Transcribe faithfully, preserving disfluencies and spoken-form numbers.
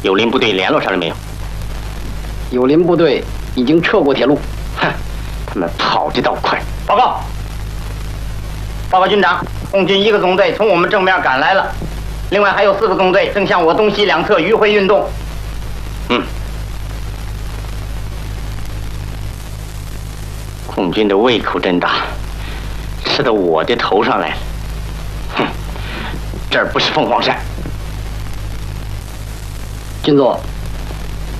友邻部队联络上了没有？ 友邻部队已经撤过铁路。 哼，他们跑得倒快。 报告，报告军长，共军一个纵队从我们正面赶来了，另外还有四个纵队正向我东西两侧迂回运动。 嗯。共军的胃口真大，吃到我的头上来了。哼，这儿不是凤凰山。 军座。